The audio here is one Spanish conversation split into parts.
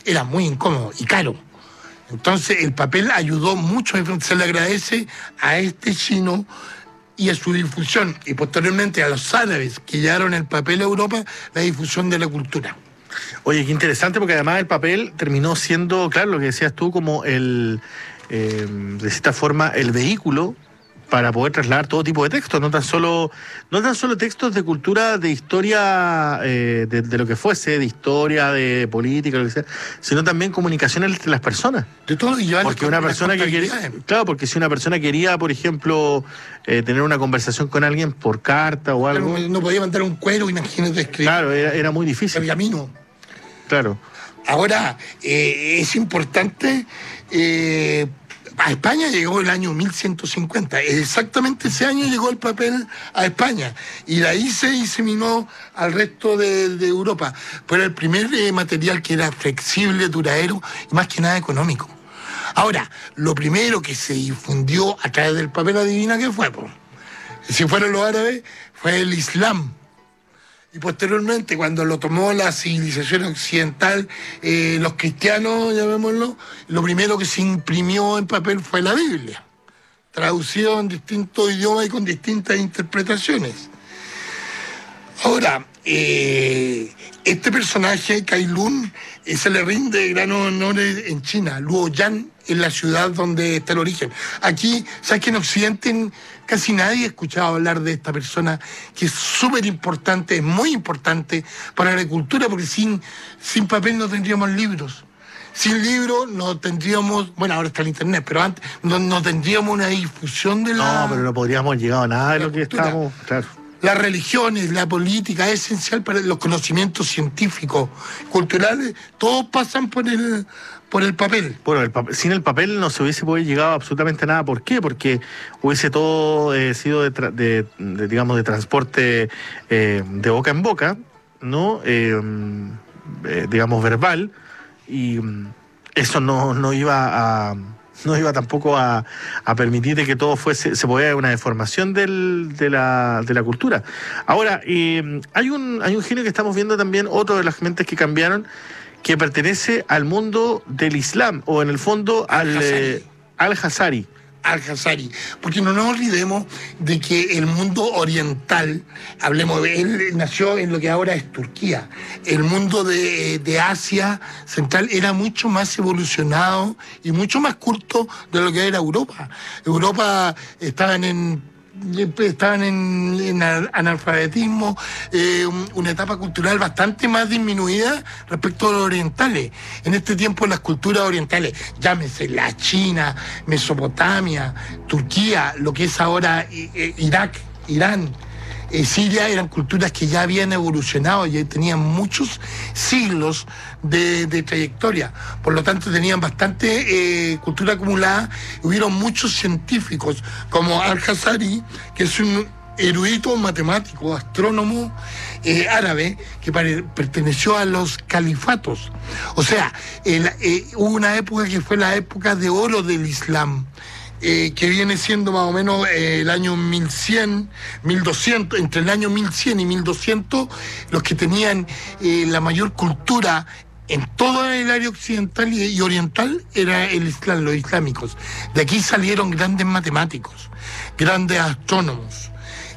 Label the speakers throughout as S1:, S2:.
S1: era muy incómodo y caro. Entonces el papel ayudó mucho, se le agradece a este chino y a su difusión, y posteriormente a los árabes que llevaron el papel a Europa, la difusión de la cultura.
S2: Oye, qué interesante, porque además el papel terminó siendo, claro, lo que decías tú, como de cierta forma, el vehículo para poder trasladar todo tipo de textos, no tan solo textos de cultura, de historia, de lo que fuese, de historia, de política, lo que sea, sino también comunicación entre las personas.
S1: De todo, y
S2: porque una persona que quería, claro, porque si una persona quería, por ejemplo, tener una conversación con alguien por carta o algo,
S1: claro, no podía mandar un cuero, imagínate escribir.
S2: Claro, era muy difícil.
S1: Pergamino.
S2: Claro.
S1: Ahora, es importante. A España llegó el año 1150, exactamente ese año llegó el papel a España, y de ahí se diseminó al resto de Europa. Pero el primer material que era flexible, duradero y más que nada económico. Ahora, lo primero que se difundió a través del papel, adivina qué fue, po. Si fueron los árabes, fue el Islam. Y posteriormente, cuando lo tomó la civilización occidental, los cristianos, llamémoslo, lo primero que se imprimió en papel fue la Biblia, traducido en distintos idiomas y con distintas interpretaciones. Ahora, este personaje, Cai Lun, se le rinde gran honor en China. Luoyang es la ciudad donde está el origen. Aquí, sabes que en Occidente casi nadie ha escuchado hablar de esta persona, que es súper importante, es muy importante para la cultura, porque sin papel no tendríamos libros. Sin libros no tendríamos, bueno, ahora está el internet, pero antes no tendríamos una difusión de la...
S2: No, pero no podríamos llegar a nada de lo que
S1: cultura.
S2: estamos, claro.
S1: Las religiones, la política, es esencial para los conocimientos científicos, culturales, todos pasan por el papel.
S2: Bueno, sin el papel no se hubiese podido llegar a absolutamente nada. ¿Por qué? Porque hubiese todo sido digamos, de transporte de boca en boca, ¿no? Digamos, verbal, y eso no iba tampoco a permitir de que todo se pudiera una deformación de la cultura. Ahora, hay un genio que estamos viendo también, otro de las mentes que cambiaron, que pertenece al mundo del Islam, o en el fondo al-Jazari.
S1: Al-Jazari, porque no nos olvidemos de que el mundo oriental, hablemos de él, nació en lo que ahora es Turquía. El mundo de Asia Central era mucho más evolucionado y mucho más curto de lo que era Europa. Europa estaban en analfabetismo, una etapa cultural bastante más disminuida respecto a los orientales. En este tiempo las culturas orientales, llámese la China, Mesopotamia, Turquía, lo que es ahora Irak, Irán, Siria, eran culturas que ya habían evolucionado, ya tenían muchos siglos de trayectoria, por lo tanto tenían bastante cultura acumulada. Hubieron muchos científicos como Al-Jazari, que es un erudito matemático, astrónomo árabe, que perteneció a los califatos. O sea, hubo una época que fue la época de oro del Islam, que viene siendo más o menos el año 1100, 1200, entre el año 1100 y 1200, los que tenían la mayor cultura en todo el área occidental y oriental era el Islam, los islámicos. De aquí salieron grandes matemáticos, grandes astrónomos.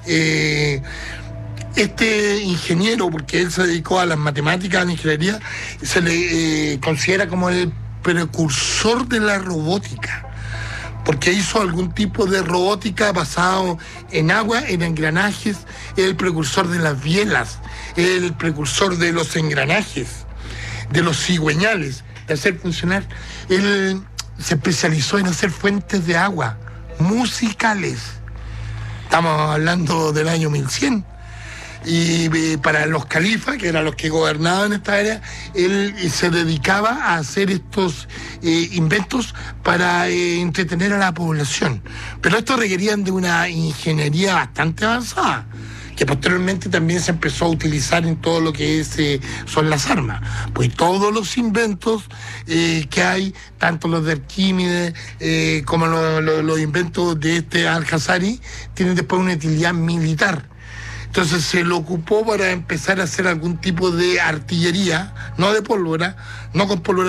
S1: Este ingeniero, porque él se dedicó a las matemáticas, a la ingeniería, se le considera como el precursor de la robótica, porque hizo algún tipo de robótica basado en agua, en engranajes, el precursor de las bielas, el precursor de los engranajes, de los cigüeñales, de hacer funcionar. Él se especializó en hacer fuentes de agua musicales. Estamos hablando del año 1100. Y para los califas, que eran los que gobernaban esta área, él se dedicaba a hacer estos inventos para entretener a la población. Pero estos requerían de una ingeniería bastante avanzada, que posteriormente también se empezó a utilizar en todo lo que son las armas. Pues todos los inventos que hay, tanto los de Arquímedes como los inventos de este Al-Jazari, tienen después una utilidad militar. Entonces se lo ocupó para empezar a hacer algún tipo de artillería, no de pólvora, no con pólvora